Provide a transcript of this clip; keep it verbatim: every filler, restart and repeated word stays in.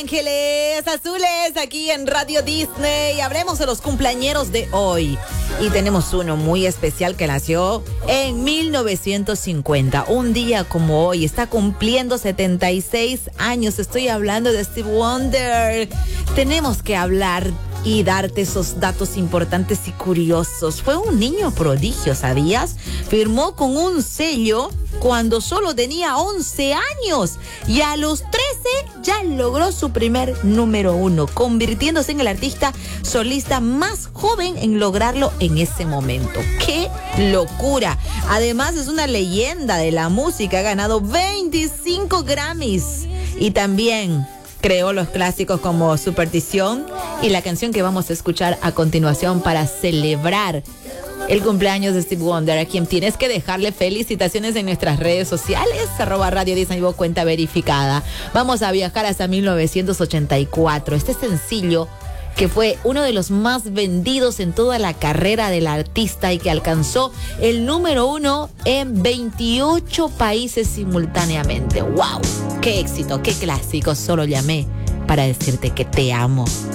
Ángeles Azules aquí en Radio Disney. Hablemos de los cumpleañeros de hoy. Y tenemos uno muy especial que nació en mil novecientos cincuenta. Un día como hoy. Está cumpliendo setenta y seis años. Estoy hablando de Stevie Wonder. Tenemos que hablar y darte esos datos importantes y curiosos. Fue un niño prodigio, ¿sabías? Firmó con un sello cuando solo tenía once años y a los trece ya logró su primer número uno, convirtiéndose en el artista solista más joven en lograrlo en ese momento. ¡Qué locura! Además es una leyenda de la música, ha ganado veinticinco Grammys y también creó los clásicos como Superstición y la canción que vamos a escuchar a continuación para celebrar el cumpleaños de Stevie Wonder, a quien tienes que dejarle felicitaciones en nuestras redes sociales, arroba Radio Disney, cuenta verificada. Vamos a viajar hasta mil novecientos ochenta y cuatro. Este sencillo que fue uno de los más vendidos en toda la carrera del artista y que alcanzó el número uno en veintiocho países simultáneamente. ¡Wow! ¡Qué éxito! ¡Qué clásico! Solo llamé para decirte que te amo.